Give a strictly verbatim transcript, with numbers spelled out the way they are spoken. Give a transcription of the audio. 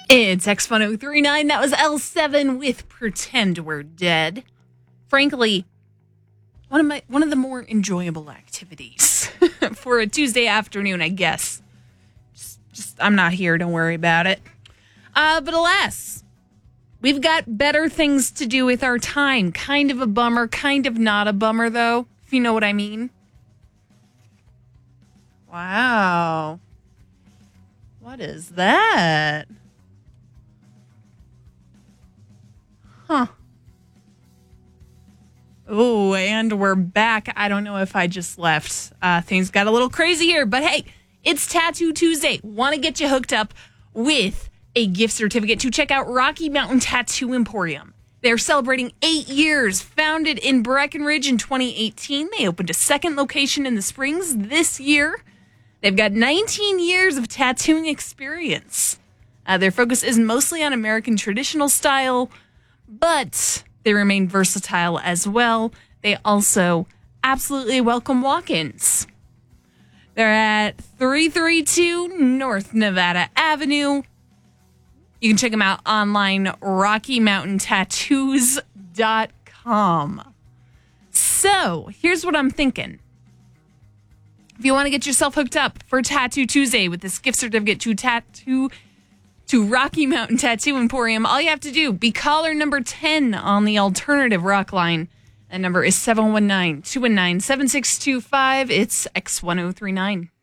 It's X one oh three nine. That was L seven with Pretend We're Dead. Frankly, one of my one of the more enjoyable activities for a Tuesday afternoon, I guess. Just, just I'm not here. Don't worry about it. Uh, but alas, we've got better things to do with our time. Kind of a bummer, kind of not a bummer, though, if you know what I mean. Wow. What is that? Huh. Oh, and we're back. I don't know if I just left. Uh, things got a little crazy here, but hey, it's Tattoo Tuesday. Want to get you hooked up with a gift certificate to check out Rocky Mountain Tattoo Emporium. They're celebrating eight years. Founded in Breckenridge in twenty eighteen, they opened a second location in the Springs this year. They've got nineteen years of tattooing experience. Uh, their focus is mostly on American traditional style, but they remain versatile as well. They also absolutely welcome walk-ins. They're at three thirty-two North Nevada Avenue. You can check them out online, rocky mountain tattoos dot com. So, here's what I'm thinking. If you want to get yourself hooked up for Tattoo Tuesday with this gift certificate to tattoo to Rocky Mountain Tattoo Emporium, all you have to do, be caller number ten on the alternative rock line. That number is seven one nine, two one nine, seven six two five. It's X one oh three nine.